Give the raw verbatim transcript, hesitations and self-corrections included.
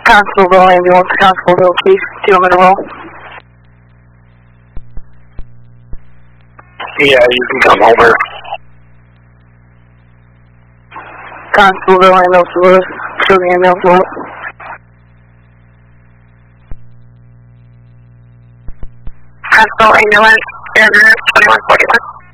Constableville ambulance, Constableville Chief, two I'm in a roll. Yeah, you can come over. Constableville ambulance, Lewis, show the ambulance Lewis. Constable ambulance, air twenty-one forty-one.